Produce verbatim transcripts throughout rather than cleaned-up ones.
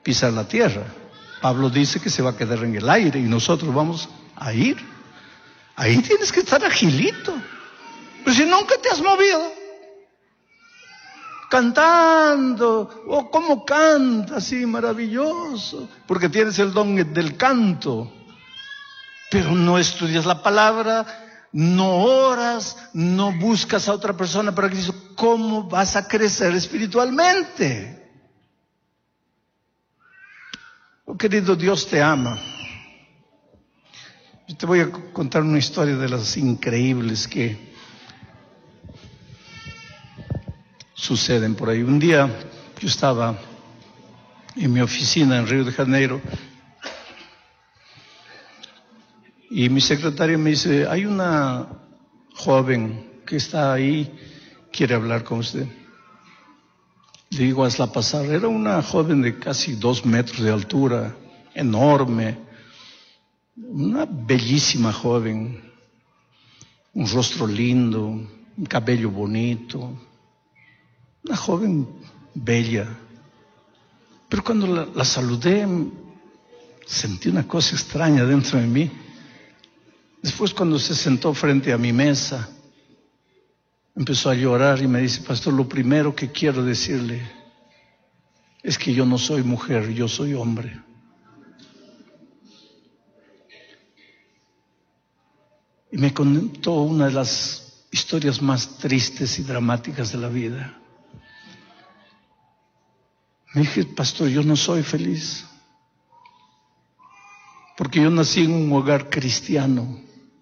pisar la tierra. Pablo dice que se va a quedar en el aire y nosotros vamos a ir. Ahí tienes que estar agilito. Pero si nunca te has movido, cantando, oh, cómo canta, así maravilloso, porque tienes el don del canto, pero no estudias la palabra, no oras, no buscas a otra persona para que diga, ¿cómo vas a crecer espiritualmente? Oh, querido, Dios te ama. Yo te voy a contar una historia de las increíbles que suceden por ahí. Un día yo estaba en mi oficina en Río de Janeiro y mi secretaria me dice, hay una joven que está ahí, quiere hablar con usted. Le digo, hazla pasar. Era una joven de casi dos metros de altura, enorme, una bellísima joven, un rostro lindo, un cabello bonito, una joven bella. Pero cuando la, la saludé, sentí una cosa extraña dentro de mí. Después, cuando se sentó frente a mi mesa, empezó a llorar y me dice, pastor, lo primero que quiero decirle es que yo no soy mujer, yo soy hombre. Y me contó una de las historias más tristes y dramáticas de la vida. Me dije, pastor, yo no soy feliz, porque yo nací en un hogar cristiano.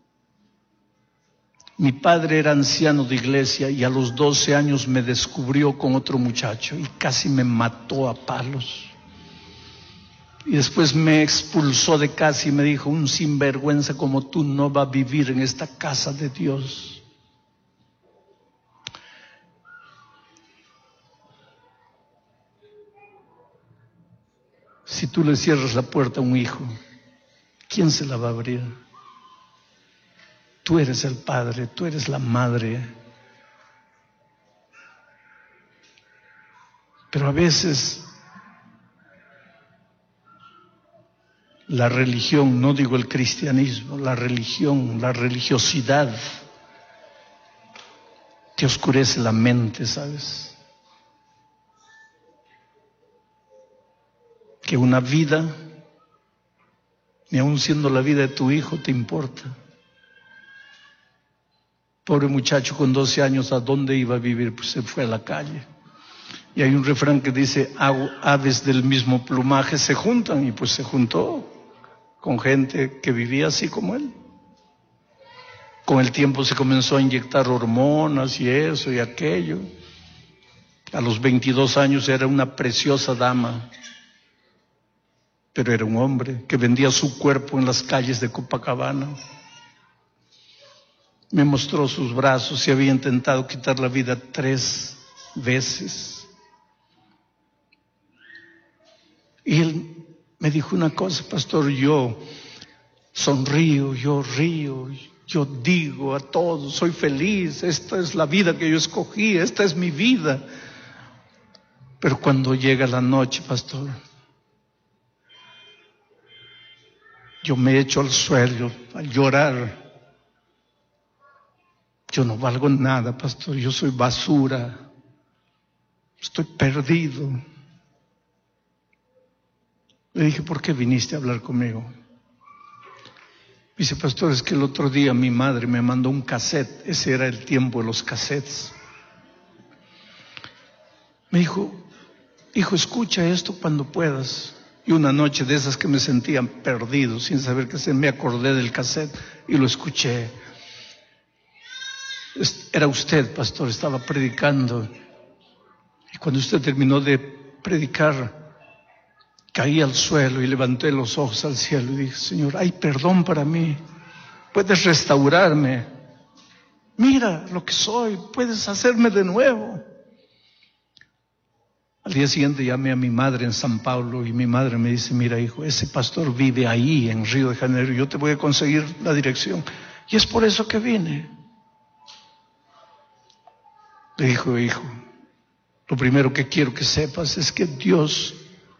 Mi padre era anciano de iglesia y a los doce años me descubrió con otro muchacho y casi me mató a palos. Y después me expulsó de casa y me dijo, un sinvergüenza como tú no va a vivir en esta casa de Dios. Si tú le cierras la puerta a un hijo, ¿quién se la va a abrir? Tú eres el padre, tú eres la madre. Pero a veces la religión, no digo el cristianismo, la religión, la religiosidad te oscurece la mente, ¿sabes? Que una vida, ni aun siendo la vida de tu hijo, te importa. Pobre muchacho con doce años, ¿a dónde iba a vivir? Pues se fue a la calle. Y hay un refrán que dice, aves del mismo plumaje se juntan, y pues se juntó con gente que vivía así como él. Con el tiempo se comenzó a inyectar hormonas y eso y aquello. A los veintidós años era una preciosa dama, pero era un hombre que vendía su cuerpo en las calles de Copacabana. Me mostró sus brazos y había intentado quitar la vida tres veces. Y él me dijo una cosa, pastor, yo sonrío, yo río, yo digo a todos, soy feliz, esta es la vida que yo escogí, esta es mi vida. Pero cuando llega la noche, pastor, yo me echo al suelo a llorar. Yo no valgo nada, pastor, yo soy basura, estoy perdido. Le dije, ¿por qué viniste a hablar conmigo? Dice, pastor, es que el otro día mi madre me mandó un cassette, ese era el tiempo de los cassettes. Me dijo, hijo, escucha esto cuando puedas. Y una noche de esas que me sentían perdido, sin saber qué hacer, me acordé del cassette y lo escuché. Era usted, pastor, estaba predicando. Y cuando usted terminó de predicar, caí al suelo y levanté los ojos al cielo y dije, Señor, hay perdón para mí. Puedes restaurarme. Mira lo que soy, puedes hacerme de nuevo. Al día siguiente llamé a mi madre en San Pablo y mi madre me dice, mira hijo, ese pastor vive ahí en Río de Janeiro, yo te voy a conseguir la dirección. Y es por eso que vine. Le dijo, hijo, lo primero que quiero que sepas es que Dios